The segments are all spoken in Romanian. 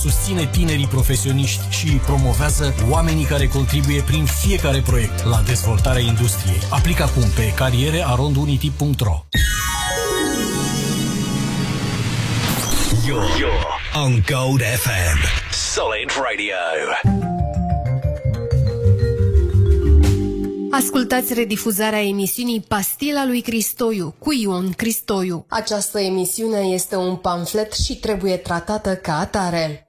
Susține tinerii profesioniști și îi promovează oamenii care contribuie prin fiecare proiect la dezvoltarea industriei. Aplică acum pe cariere@rondunity.ro. You're on Gold FM. Solid Radio. Ascultați redifuzarea emisiunii Pastila lui Cristoiu cu Ion Cristoiu. Această emisiune este un pamflet și trebuie tratată ca atare.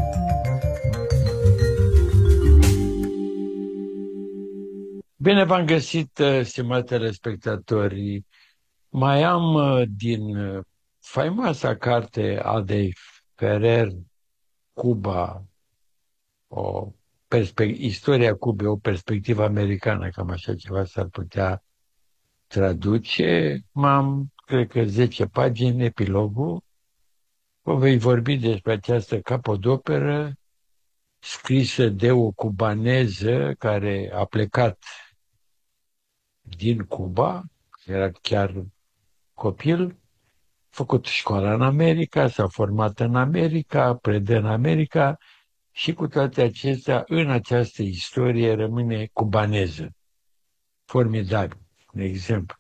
Bine v-am găsit, stimați telespectatori. Mai am din faimoasa carte a de Ferrer, Cuba, istoria Cubei, o perspectivă americană, cam așa ceva s-ar putea traduce. Cred că 10 pagini, epilogul. Vă voi vorbi despre această capodoperă scrisă de o cubaneză care a plecat din Cuba, era chiar copil, a făcut școala în America, s-a format în America, predă în America și cu toate acestea, în această istorie rămâne cubaneză. Formidabil. Un exemplu.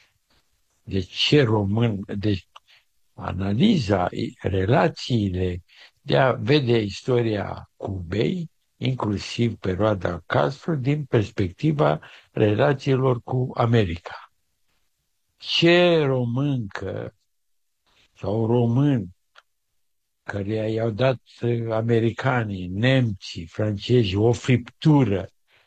Deci analiza, relațiile, de a vede istoria Cubei, inclusiv perioada Castro, din perspectiva relațiilor cu America. Ce româncă sau român care i-au dat americanii, nemții, francezi, o friptură,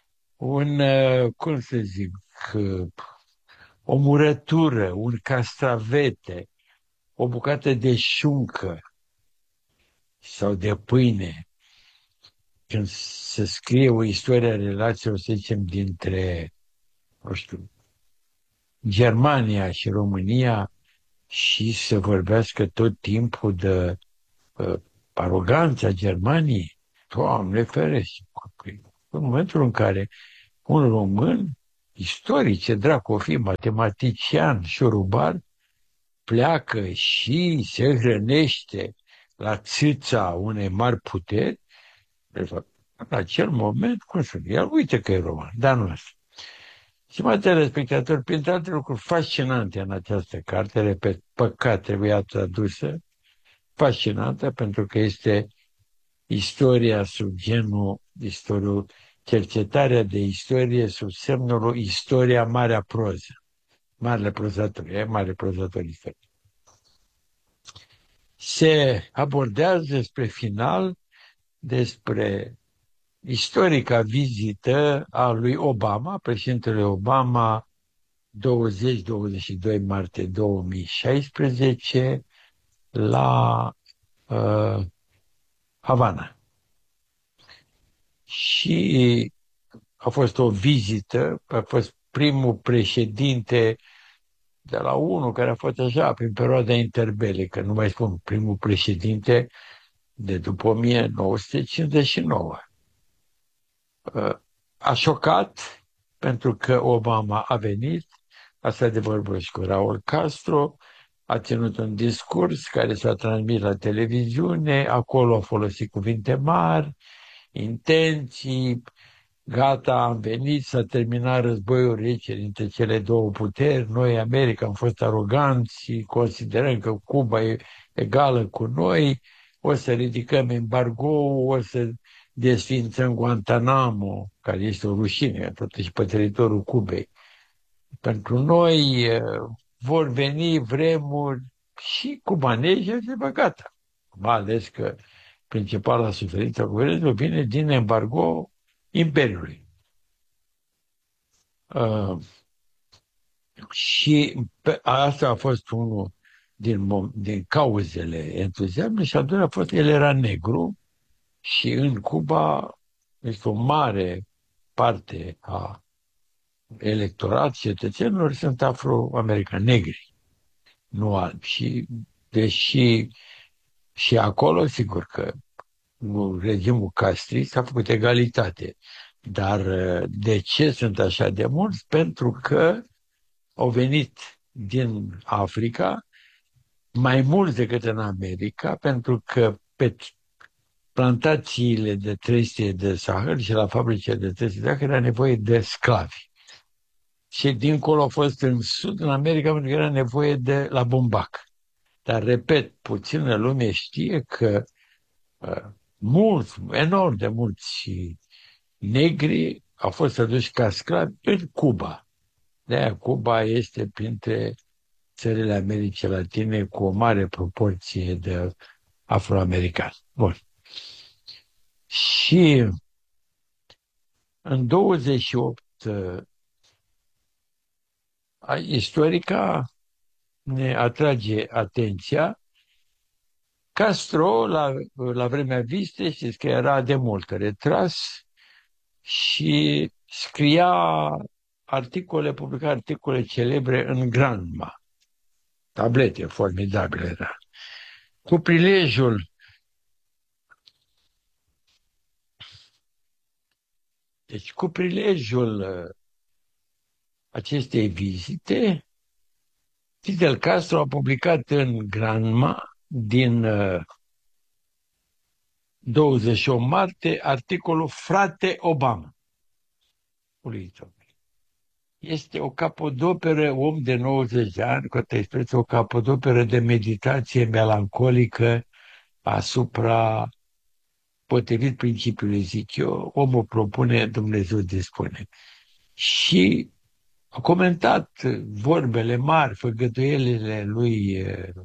o murătură, un castravete, o bucată de șuncă sau de pâine, când se scrie o istorie a relațiilor, să zicem, dintre, nu știu, Germania și România și să vorbească tot timpul de aroganța Germaniei, Doamne ferește, în momentul în care un român, istoric, ce dracu o fi, matematician, șurubar, pleacă și se hrănește la țâța unei mari puteri, în acel moment, cum să el uite că e roman, dar nu asta. Stimați telespectatori, printre alte lucruri fascinante în această carte, repet, păcat trebuia tradusă, fascinantă pentru că este istoria sub genul, cercetarea de istorie sub semnul istoria marea proză. Mare prozator istoric. Se abordează spre final despre istorica vizită a lui Obama, președintele Obama, 20-22 martie 2016, la Havana. Și a fost o vizită, a fost primul președinte de la unul care a fost așa prin perioada interbelică, nu mai spun, primul președinte de după 1959. A șocat pentru că Obama a venit, a stat de vorbă și cu Raul Castro, a ținut un discurs care s-a transmis la televiziune, acolo a folosit cuvinte mari, intenții, gata, am venit, s-a terminat războiul rece dintre cele două puteri, noi, America, am fost aroganți, considerăm că Cuba e egală cu noi, o să ridicăm embargo, o să desfințăm Guantanamo, care este o rușine, totuși pe teritoriul Cubei. Pentru noi vor veni vremuri și cubanezi au zis, bă, gata. Mai ales că principala suferință a guvernului vine din embargo Imperiului. Și asta a fost unul din cauzele entuziasmului și al doilea a fost, el era negru și în Cuba este o mare parte a electorat, cetățenilor sunt afroamericani, negri, nu albi. Și deși și acolo, sigur că regimul castrist a făcut egalitate. Dar de ce sunt așa de mulți? Pentru că au venit din Africa mai mulți decât în America, pentru că plantațiile de trestie de zahăr și la fabricile de trestie de zahăr era nevoie de sclavi. Și dincolo a fost în sud, în America, pentru că era nevoie de la bumbac. Dar, repet, puțină lume știe că mulți, enorm de mulți negri au fost aduși ca sclavi în Cuba. De-aia Cuba este printre țările Americii Latine cu o mare proporție de afroamericani. Bun. Și în 28 istorica ne atrage atenția. Castro, la vremea vizitei, știți că era de mult retras și scria publica articole celebre în Granma. Tablete formidabile era. Cu prilejul acestei vizite, Fidel Castro a publicat în Granma din 28 martie articolul Frate Obama. Este o capodoperă, om de 90 de ani, cu o capodoperă de meditație melancolică asupra, potrivit principiului, zic eu, omul propune, Dumnezeu dispune. Și a comentat vorbele mari, făgăduielile lui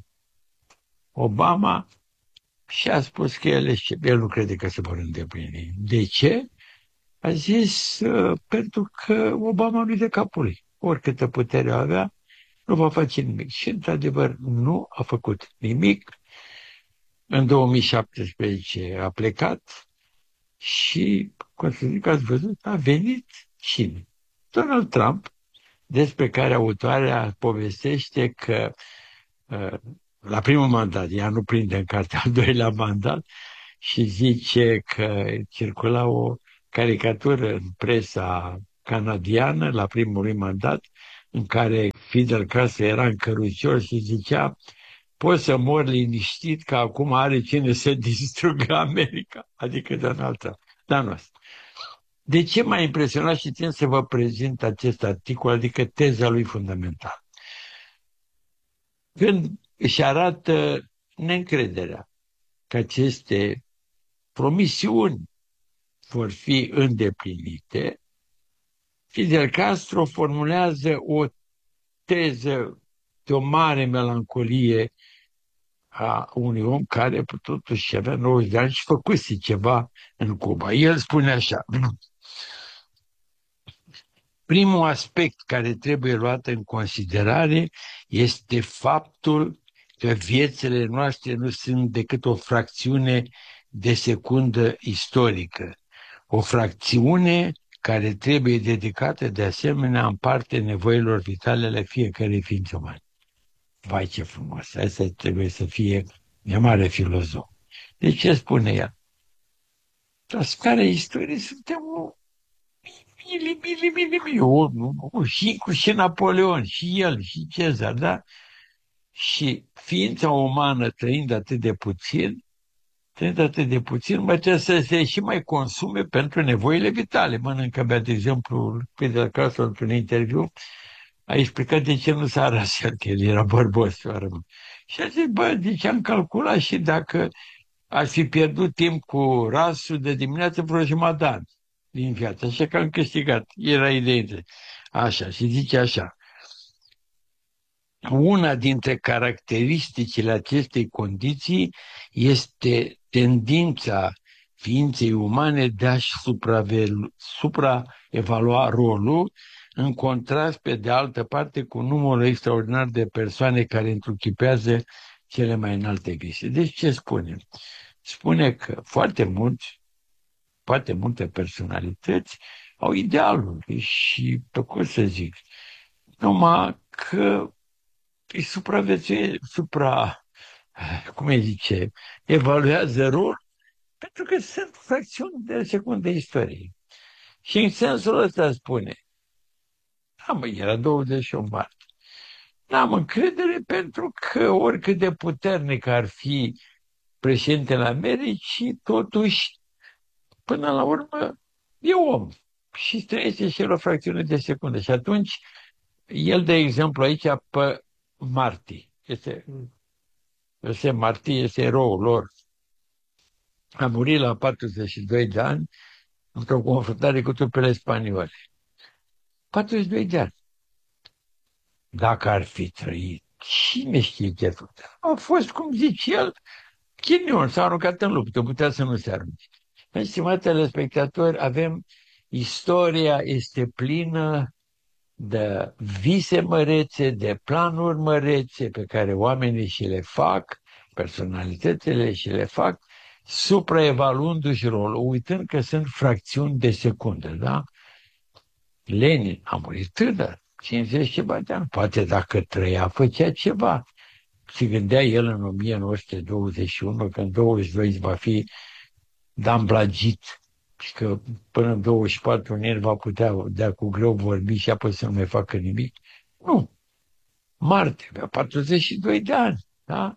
Obama și a spus că el nu crede că se vor îndeplini. De ce? A zis pentru că Obama nu-i de capul lui. Oricâtă putere avea, nu va face nimic. Și, într-adevăr, nu a făcut nimic. În 2017 a plecat și, cum să zic, ați văzut, a venit cine? Donald Trump, despre care autoarea povestește că la primul mandat, ea nu prinde în carte al doilea mandat și zice că circula o caricatură în presa canadiană la primul mandat în care Fidel Castro era în cărucior și zicea: poți să mor liniștit că acum are cine să distrugă America, adică Donald Trump. Dar nu asta. De ce m-a impresionat și țin să vă prezint acest articol, adică teza lui fundamentală? Când își arată neîncrederea că aceste promisiuni vor fi îndeplinite, Fidel Castro formulează o teză de o mare melancolie a unui om care totuși avea 90 de ani și făcuse ceva în Cuba. El spune așa: primul aspect care trebuie luat în considerare este faptul că viețile noastre nu sunt decât o fracțiune de secundă istorică, o fracțiune care trebuie dedicată de asemenea în parte nevoilor vitale ale fiecărei ființe umane. Vai, ce frumos! Asta trebuie să fie de mare filozof. De ce spune el? La scara istoriei suntem și Napoleon, și el, și Cezar, da? Și ființa umană trăind atât de puțin, mai trebuie să se și mai consume pentru nevoile vitale. Mănâncă, de exemplu, Fidel Castro, într-un interviu, a explicat de ce nu s-a rasat, că el era bărbos. Și a zis, deci am calculat și dacă ar fi pierdut timp cu rasul de dimineață, vreo jumătate de an din viață. Așa că am câștigat. Era ideea. Așa, și zice așa: una dintre caracteristicile acestei condiții este tendința ființei umane de a-și supraevalua rolul, în contrast, pe de altă parte, cu numărul extraordinar de persoane care întruchipează cele mai înalte vise. Deci ce spune? Spune că foarte multe personalități au idealul și, pe cum să zic, numai că îi supraviețuie, evaluează rolul, pentru că sunt fracțiuni de secundă istoriei. Și în sensul ăsta spune: era 28 martie. N-am încredere pentru că oricât de puternic ar fi președintele Americii, totuși, până la urmă, e om. Și trăiește și el o fracțiune de secundă. Și atunci, el, de exemplu, aici, pe Marti, José Marti este eroul lor. A murit la 42 de ani într-o confruntare cu trupele spaniole. 42 de ani. Dacă ar fi trăit, cine știe ce a fost, cum zice el, chinion, s-a aruncat în luptă, putea să nu se arunce. Stimați telespectatori, avem istoria este plină de vise mărețe, de planuri mărețe pe care oamenii și le fac, personalitățile și le fac, supraevaluându-și rolul, uitând că sunt fracțiuni de secundă, da? Lenin a murit tânăr, 50 ceva de ani, poate dacă trăia, făcea ceva. Se gândea el în 1921 că în 22 va fi damblagit și că până în 24 el va putea dea cu greu vorbi și apoi să nu mai facă nimic. Nu. Marte avea 42 de ani. Da?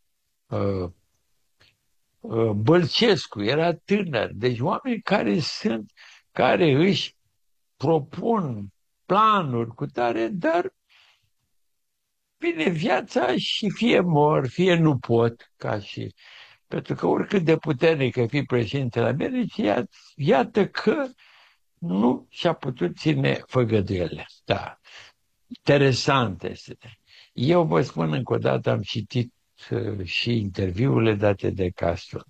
Bălcescu era tânăr. Deci oameni care își propun planuri cu tare, dar vine viața și fie mor, fie nu pot, ca și... Pentru că oricât de puternic că fi președintele Americii, iată că nu și-a putut ține făgăduielile. Da. Interesant este. Eu vă spun încă o dată, am citit și interviurile date de Castro.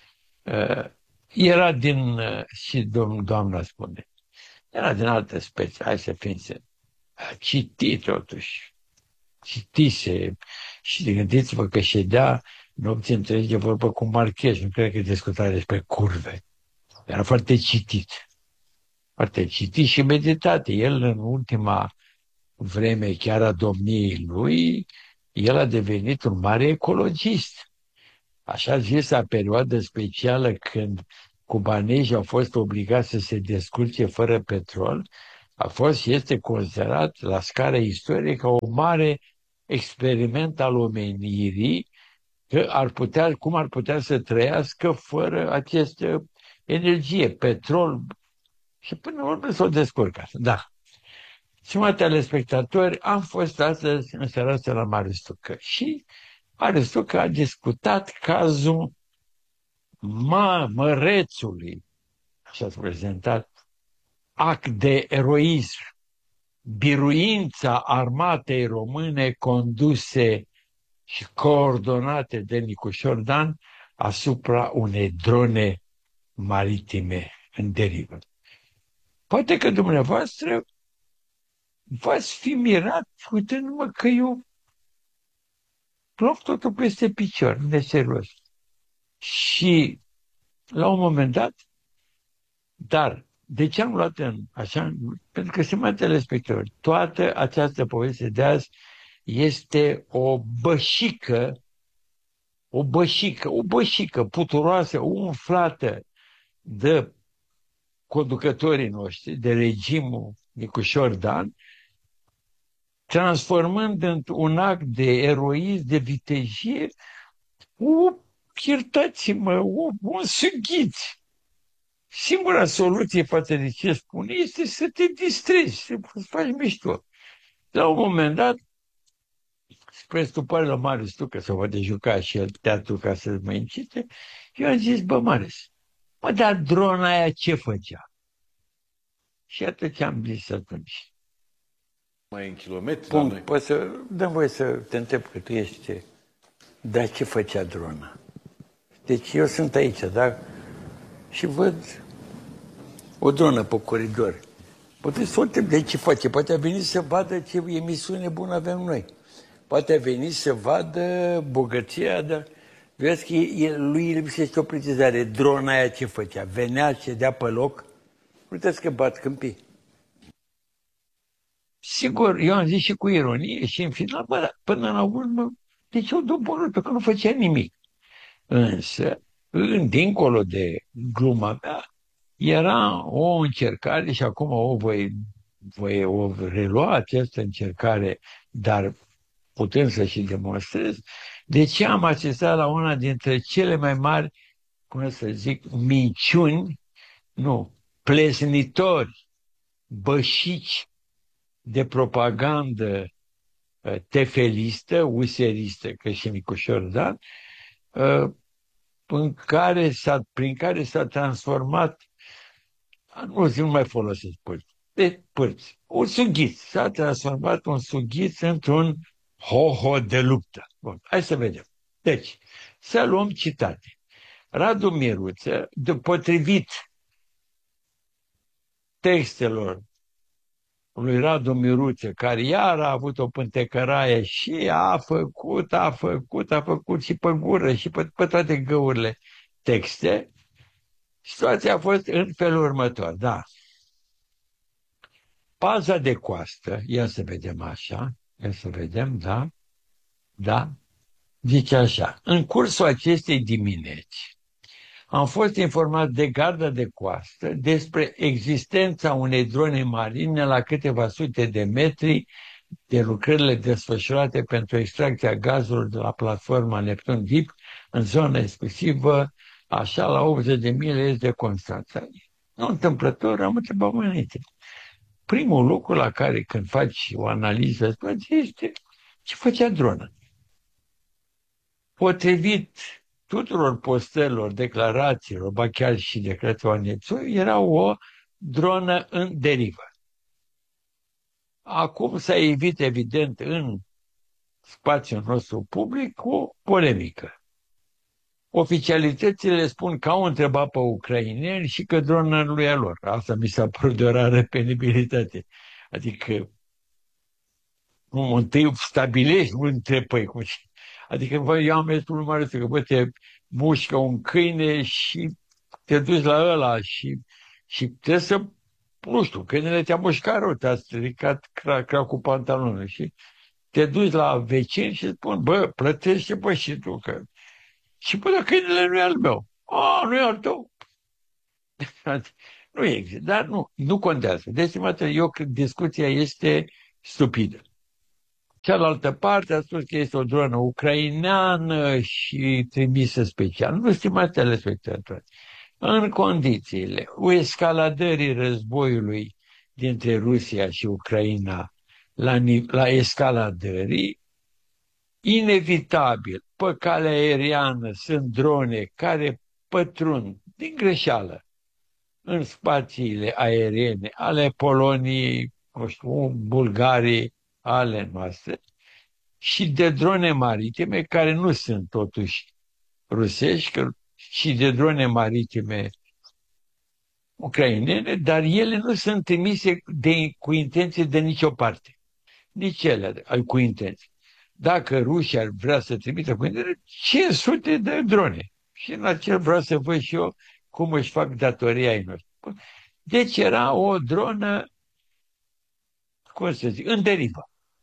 Era din, și doamna spune, era din altă specie, hai să fim sinceri. A citit totuși. Citise și gândiți-vă că ședea nopți întregi de vorbă cu Marchez, nu cred că discuta despre curve. Era foarte citit. Foarte citit și meditat. El în ultima vreme, chiar a domniei lui, el a devenit un mare ecologist. Așa zisa perioadă specială când cubanezii au fost obligați să se descurce fără petrol, a fost și este considerat la scară istorică o mare experiment al omenirii, că cum ar putea să trăiască fără această energie, petrol, și până la urmă s-au descurcat. Da. Stimați telespectatori, am fost astăzi în seara asta la Marius Tucă și Marius Tucă a discutat cazul Mărețului, așa s-a prezentat, act de eroism, biruința armatei române conduse și coordonate de Nicușor Dan asupra unei drone maritime în derivă. Poate că dumneavoastră v-ați fi mirat uitându-mă că eu ploc totul peste picior, de serios. Și la un moment dat, dar de ce am luat în așa? Pentru că, stimați telespectatori, toată această poveste de azi este o bășică puturoasă, umflată de conducătorii noștri, de regimul Nicușor Dan, transformând într-un act de eroism, de vitejie, iertați-mă, un sughiți. Singura soluție față de ce spune este să te distrezi, să faci mișto. La un moment dat, spre stupare la Marius Tucă, să poate juca și el teatru ca să mă incite, eu am zis, bă, Marius, dar drona aia ce făcea? Și atât ce am zis atunci. Mai în kilometri? Punct. Poți să dăm voie să te întreb că tu ești... Dar ce făcea drona? Deci eu sunt aici, da? Și văd o dronă pe coridor. Poate să o întreb de ce face. Poate a venit să vadă ce emisiune bună avem noi. Poate a venit să vadă bogăția, dar... Vezi că lui lipsește o precizare. Drona aia ce făcea? Venea, cedea pe loc? Uitați că bat câmpii. Sigur, eu am zis și cu ironie și în final, bă, până la urmă, deci eu doborât, pentru că nu făcea nimic. Însă, dincolo de gluma mea, era o încercare și acum o relua această încercare, dar putem să și demonstrez, De ce am accesat la una dintre cele mai mari, cum să zic, minciuni, nu, plesnitori, bășici de propagandă tefelistă, useristă, că și Nicușor Dan, prin care s-a transformat, nu mai folosesc părți, de părți, un sughiț, s-a transformat un sughiț într-un ho-ho de luptă. Bun, hai să vedem. Deci, să luăm citate. Radu Miruță, potrivit textelor lui Radu Miruță, care iar a avut o pântecăraie și a făcut și pe gură și pe toate găurile texte, situația a fost în felul următor, da. Paza de coastă, ia să vedem așa, da, zice așa, în cursul acestei dimineți am fost informat de garda de coastă despre existența unei drone marine la câteva sute de metri de lucrările desfășurate pentru extracția gazelor de la platforma Neptun Deep în zona exclusivă, așa, la 80 de mile est de Constanța. Nu întâmplător, am întrebat mai înainte. Primul lucru la care, când faci o analiză, este ce făcea drona. Potrivit tuturor postărilor, declarațiilor, ba chiar și declarația Nețu, era o dronă în derivă. Acum s-a evit, evident, în spațiul nostru public o polemică. Oficialitățile spun că au întrebat pe ucraineni și că drona nu e a lor. Asta mi s-a părut de o rară penibilitate. Adică, întâi stabilești, nu întrebi, păi, cum și... Adică, eu am mers în mare că, bă, te mușcă un câine și te duci la ăla și trebuie să, nu știu, câinele te-a mușcat rău, te-a stricat cracul pantalonul și te duci la vecin și spun, bă, plătește, bă, și tu, că... Și până câinele nu e al meu. Nu e al tău. Nu există, dar nu contează. Deci, eu cred că discuția este stupidă. Cealaltă parte a spus că este o dronă ucraineană și trimisă special. Nu, stimați telespectatori, în condițiile escaladării războiului dintre Rusia și Ucraina, la escaladării, inevitabil, pe calea aeriană sunt drone care pătrund din greșeală în spațiile aeriene ale Poloniei, nu știu, Bulgariei, ale noastre, și de drone maritime care nu sunt totuși rusești, și de drone maritime ucrainene, dar ele nu sunt trimise cu intenție de nicio parte. Nici ele cu intenție. Dacă Rusia ar vrea să trimită cu intenție, 500 de drone. Și în acel vreau să văd și eu cum își fac datoria ai noștri. Deci era o dronă, cum să zic, în derivă.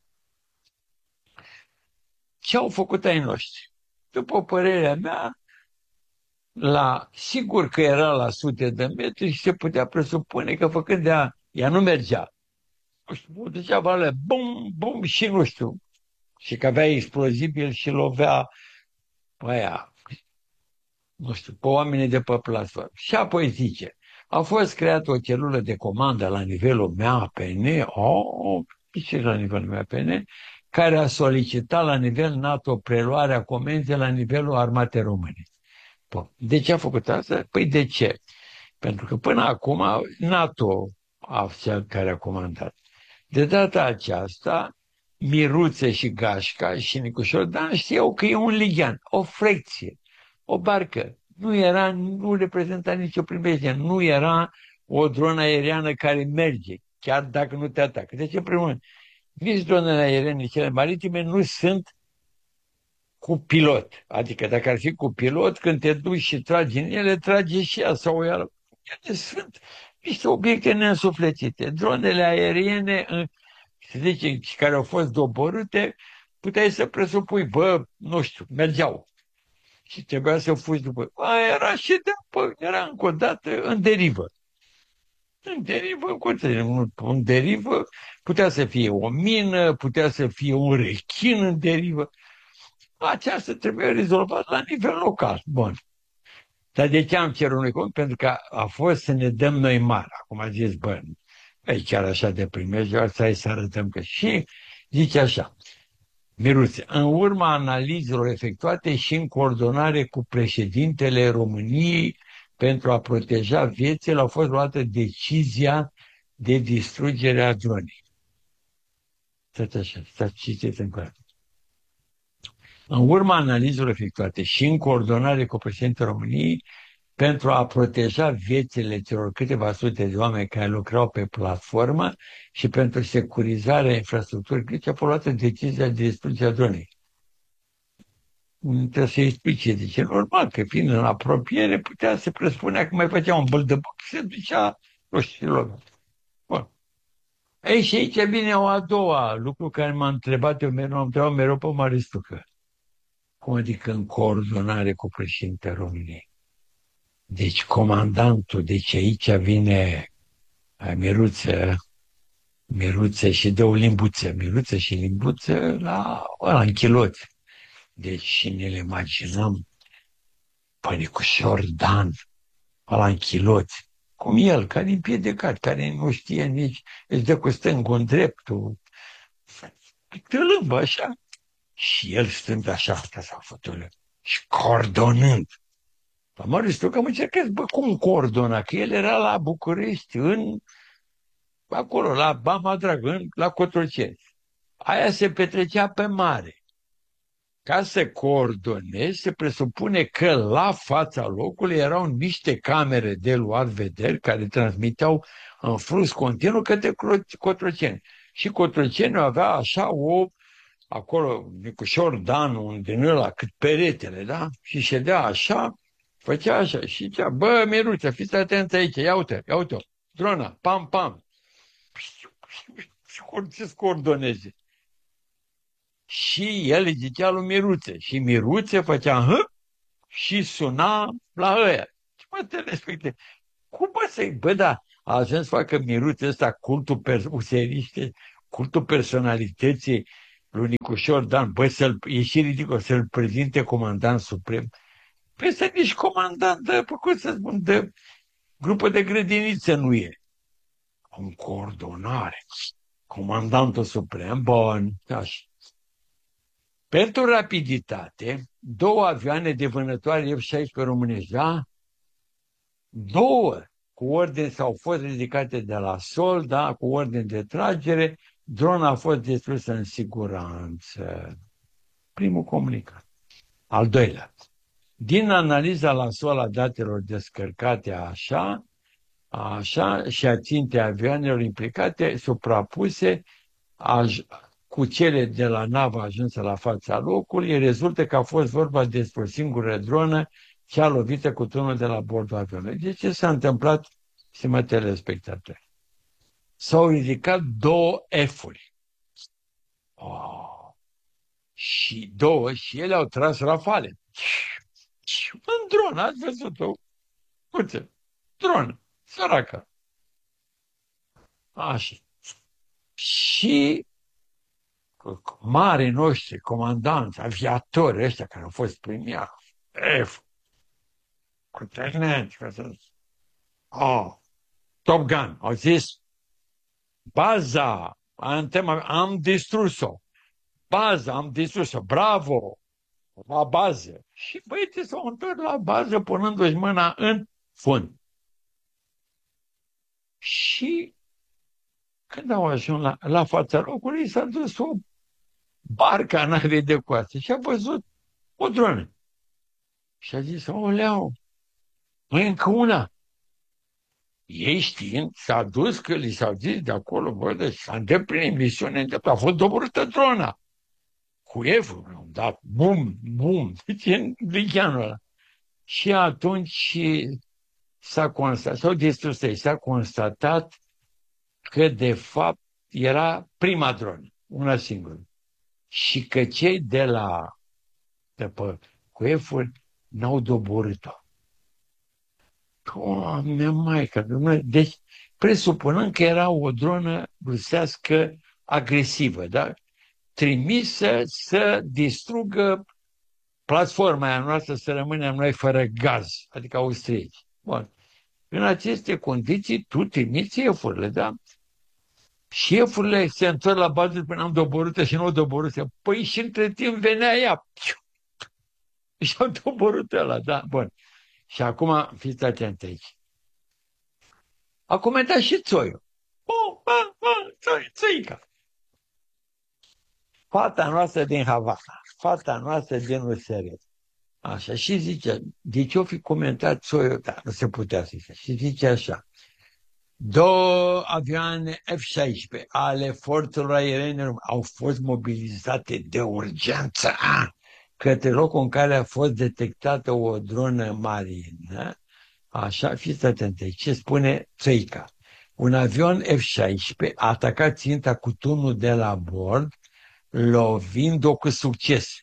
Ce au făcut ai noștri? După părerea mea, sigur că era la sute de metri și se putea presupune că făcând ea nu mergea. Nu știu, ducea vale, bum, bum, și nu știu. Și că avea explozibil și lovea pe aia, nu știu, pe oamenii de pe platformă. Și apoi zice, a fost creată o celulă de comandă la nivelul MAPN, și la nivelul MAPN, care a solicitat la nivel NATO preluarea comenzei la nivelul armatei române. De ce a făcut asta? Păi de ce? Pentru că până acum NATO a cel care a comandat. De data aceasta, Miruță și Gașca și Nicușor Dan știau că e un lighean, o frecție, o barcă. Nu reprezenta nicio primejdie, nu era o dronă aeriană care merge, chiar dacă nu te atacă. Deci, în primul rând, nici dronele aeriene, cele maritime, nu sunt cu pilot. Adică dacă ar fi cu pilot, când te duci și tragi în ele, trage și ea sau ea. Ele sunt niște obiecte neînsuflețite. Dronele aeriene, se zice, care au fost doborâte, puteai să presupui, nu știu, mergeau. Și trebuia să fugi după. Era și era încă o dată în derivă. În derivă, în derivă putea să fie o mină, putea să fie un rechin în derivă. Aceasta trebuie rezolvată la nivel local. Bun. Dar de ce am cerut noi cont? Pentru că a fost să ne dăm noi mari. Acum a zis, bă, e chiar așa de primejde, să arătăm că și zice așa, Miruțe, în urma analizelor efectuate și în coordonare cu președintele României pentru a proteja viețile, a fost luată decizia de distrugere a dronei. Stați așa, stați, citiți încă o dată. În urma analizelor efectuate și în coordonare cu președintele României pentru a proteja viețile celor câteva sute de oameni care lucrau pe platformă și pentru securizarea infrastructurii critice, a fost luată decizia de distrugere a dronei. Trebuie să-i explice. Deci e normal că fiind în apropiere, putea să presupunea că mai făcea un băldăbuc și se ducea, nu știu, bun. Ei, și aici vine o a doua lucru care m-a întrebat, eu mereu, am întrebat mereu pe Maristucă. Cum adică în coordonare cu președintele României? Deci comandantul, deci aici vine Miruță și dă o limbuță, Miruță și limbuță la închiloți. Deci ne-l imaginăm Pănicușor Dan, ăla închiloți, cum el, care e împiedecat, care nu știe nici, își dă cu stângul în dreptul, tălâmbă așa, și el stând așa, s-a făcut și coordonând. La Maristu, că am încercat, bă, cum coordona? Că el era la București, acolo, la Bama Dragă, la Cotroceni. Aia se petrecea pe mare. Ca să coordonezi, se presupune că la fața locului erau niște camere de luat vederi care transmiteau în flux continuu către Cotroceni. Și Cotroceni avea așa acolo, Nicușor Dan, un din ăla, cât peretele, da? Și ședea așa, făcea așa și zicea, bă, Miruță, fiți atenți aici, ia uite, drona, pam, pam. Ce-ți coordoneze? Și el îi zicea lui Miruțe. Și Miruțe făcea și suna la ăia. Și mă te respecte. Cum bă să-i... Bă, da, a ajuns să facă Miruțe ăsta cultul personalității lui Nicușor Dan. Bă, e și ridicol să-l prezinte comandant suprem. Păi să nici comandant de, cum să spun, de grupă de grădiniță nu e. În coordonare. Comandantul suprem, bun, așa. Pentru rapiditate, 2 avioane de vânătoare F-16 românești, da? 2 cu ordine s-au fost ridicate de la sol, da? Cu ordine de tragere, drona a fost distrusă în siguranță. Primul comunicat. Al doilea. Din analiza la sol a datelor descărcate așa și a țintei avioanelor implicate, suprapuse, cu cele de la navă ajunsă la fața locului, rezultă că a fost vorba despre o singură dronă cea lovită cu tunul de la bordul avionului. Deci ce s-a întâmplat, stimați telespectatori? S-au ridicat 2 F-uri. Și 2, și ele au tras rafale. În dronă, ați văzut-o? Uite, dronă, săracă. Așa. Și marii noștri, comandanți, aviatori ăștia care au fost premiați, cu tenenți, Top Gun, au zis, baza, am distrus-o, bravo, la bază. Și băieții s-au întors la bază punându-și mâna în fund. Și când au ajuns la fața locului, s-a dus o barcă a navei de coastă și a văzut o dronă. Și a zis, oleau, mai încă una. Ei știind, s-a dus că li s-au zis de acolo, bă, deci s-a îndeplinit misiunea îndeplinit. A fost doborâtă drona. Cu F-ul, am dat, bum, deci în lichianul ăla. Și atunci s-a constatat că de fapt era prima dronă, una singură. Și că cei cu F-uri n-au doborât-o. Doamne, Maică, deci presupunând că era o dronă rusească agresivă, da? Trimisă să distrugă platforma aia noastră să rămânem noi fără gaz, adică austrieci. Bun. În aceste condiții, tu trimiți efurile, da? Și efurile se întorc la bază până am doborâtă și nu o doborâtă. Păi și între timp venea ea. Și-au doborât ăla, da? Bun. Și acum, fiți atenți aici. A comentat și Țoiu. Țoica. Fata noastră din Havana, fata noastră din USR. Așa, și zice, de ce o fi comentat Țoiu? Da, nu se putea să zice. Și zice așa, 2 avioane F-16 ale forțelor aeriene au fost mobilizate de urgență către locul în care a fost detectată o dronă marină. Așa, fiți atenți, ce spune Țoica. Un avion F-16 a atacat ținta cu tunul de la bord, lovind-o cu succes.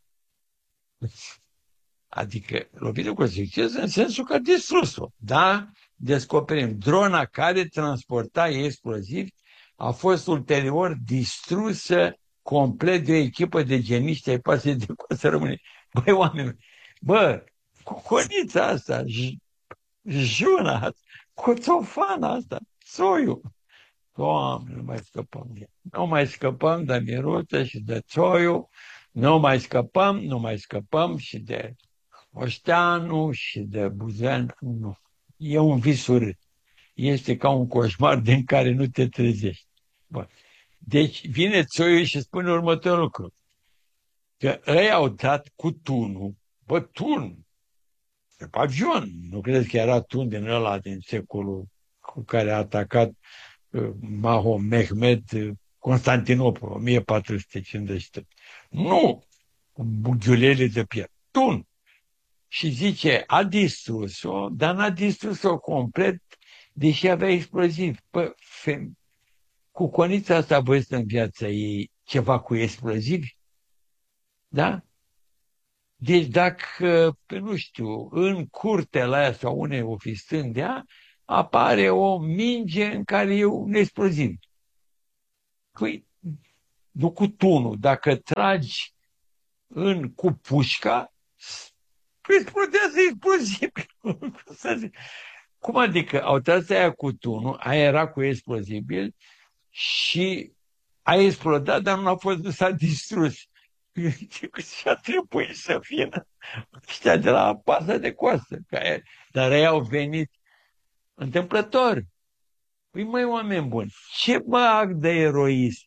Adică lovind-o cu succes în sensul că a distrus-o. Da? Descoperim. Drona care transporta explozivi a fost ulterior distrusă complet de o echipă de geniști ai pasei de coastă României. Băi, oameni, bă, cu conița asta, Juna asta, Coțofana asta, Țoiu. Doamne, nu mai scăpăm de ea. Nu mai scăpăm de Miruță și de Țoiu, nu mai scăpăm și de Oșteanu și de Buzean. Nu. E un vis urât. Este ca un coșmar din care nu te trezești. Bun. Deci vine Țoiu și spune următorul lucru. Că ăia au dat cu tunul. Bă, tun. Pe avion. Nu credeți că era tun din ăla din secolul cu care a atacat Mehmed Constantinopol, 1453. Nu! Bughiulele de piept. Tun. Și zice, a distrus-o, dar n-a distrus-o complet, deși avea exploziv. Păi, cu conița asta văzut în viața ei ceva cu explozivi? Da? Deci dacă, nu știu, în curtea aia sau unei ofistând de ea, apare o minge în care e un exploziv. Păi, nu cu tunul, dacă tragi cu pușca, explodează explozibil. Cum adică? Au tras aia cu tunul, aia era cu explozibil și a explodat, dar nu s-a distrus. Și a trebuit să vină ăștia de la pasa de coastă. Dar ei au venit întâmplător. Păi măi, oameni buni, ce act de eroism?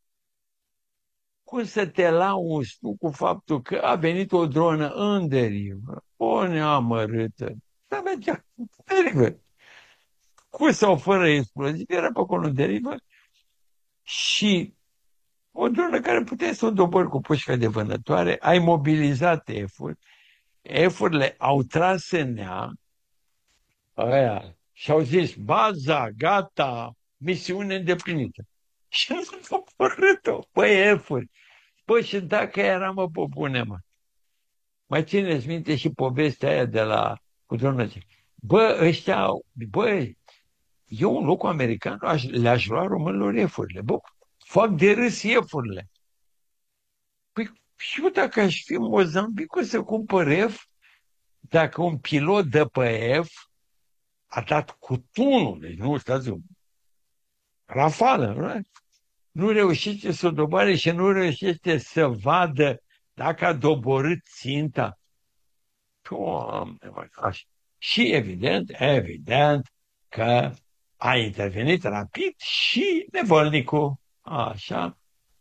Cum să te lauzi tu cu faptul că a venit o dronă în derivă, o neamărâtă, să mergea în derivă. Cu sau fără exploziv, era pe acolo în derivă și o dronă care puteai să o dobori cu pușca de vânătoare, ai mobilizat F-uri, F-urile au tras în ea, aia, și au zis, baza, gata, misiune îndeplinită. Și nu s-au părât-o, băi, F-uri. Păi și dacă era, mă, pe bune, mă. Mai țineți minte și povestea aia de la cu domnul. Bă, ăștia, băi, eu în locul american le-aș lua românilor F-urile. Bă, fac de râs F-urile. Păi, și eu dacă aș fi în Mozambic, o să cumpăr F, dacă un pilot de pe F a dat cu tunul, deci nu, stați, rafală, nu reușește să o doboare și nu reușește să vadă dacă a doborât ținta. Doamne, așa. Și evident că a intervenit rapid și nevolnicul. Așa.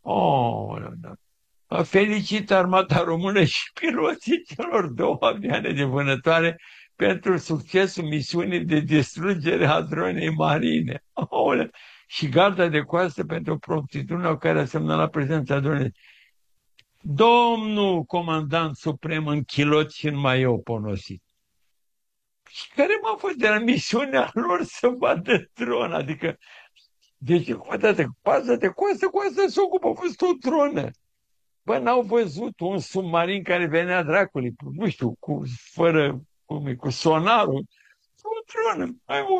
Felicit Armata Română și piloții celor 2 avioane de vânătoare pentru succesul misiunii de distrugere a dronei marine. Și garda de coastă pentru promptitudinea care a semnalat prezența dronei. Domnul comandant suprem în chilot și în maiou ponosit. Și care m-a fost de la misiunea lor să vadă drona? Adică, deci, odată, pază de coastă, cu asta se ocupă, a fost o dronă. Bă, n-au văzut un submarin care venea dracului, nu știu, cu sonarul, o dronă.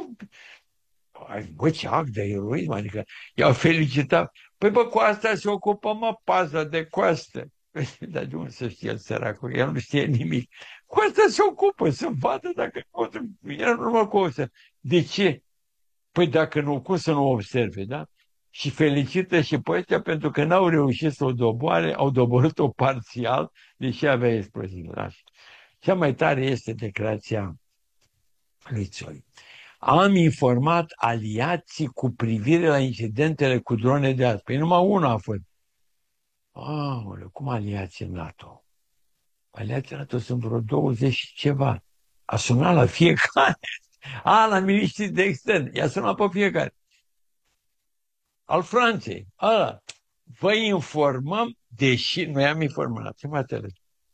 Bă, ce act de eroism, adică i-au felicitat. Păi bă, cu asta se ocupă, mă, paza de coastă. Dar de unde să știe săracul? El nu știe nimic. Cu asta se ocupă, să vadă dacă pot. Era normal cu o să. De ce? Păi dacă nu, cum să nu observe, da? Și felicită și pe ăștia pentru că n-au reușit să o doboare, au doborât-o parțial, deși avea exploziv. Cea mai tare este declarația lui Țoi. Am informat aliații cu privire la incidentele cu drone de azi. Păi numai una a fost. Aoleu, cum aliații NATO? Aliații NATO sunt vreo 20 și ceva. A sunat la fiecare. La miniștrii de extern. I-a sunat pe fiecare. Al Franței. Ăla. Vă informăm, deși noi am informat. Ce mă înțeles?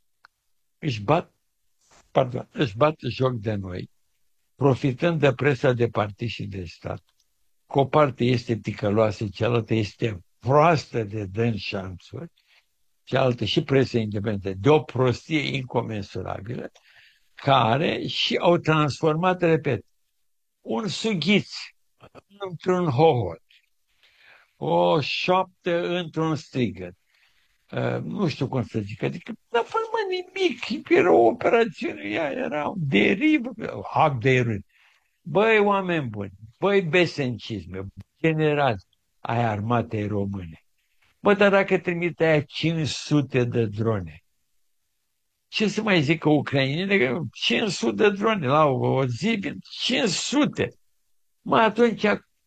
Își bat joc de noi, profitând de presa de partid și de stat. Că o parte este ticăloasă, cealaltă este proastă de dând șanțuri, cealaltă și presa independentă, de o prostie incomensurabilă, care și au transformat, repet, un sughiț într-un hohot, o șoaptă într-un strigăt. Nu știu cum să zic, adică nu fără nimic, era o operațiune, era un derivă, hac de eruri. Băi, oameni buni, băi, besencisme, generați ai armatei române. Bă, dar dacă trimite aia 500 de drone, ce să mai zică ucrainenii? 500 de drone la o zi, 500. Mă, atunci,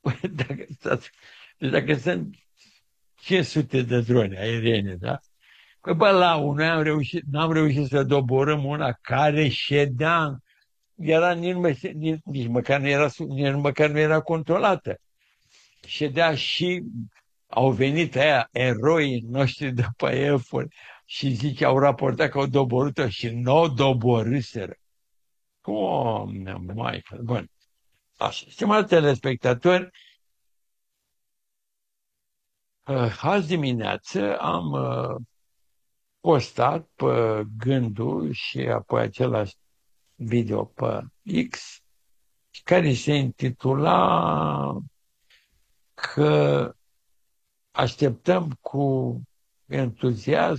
dacă sunt 500 de drone aeriene, da? Păi, bă, la unul n-am reușit să doborâm una care ședea, era nici măcar nu era controlată. Ședea și au venit aia eroii noștri de pe EFOR și zice, au raportat că au doborât-o și nu o doborâseră. Doamne, maică, bun. Așa, stimați telespectatori, azi dimineață am postat pe Gândul și apoi același video pe X, care se intitula că așteptăm cu entuziasm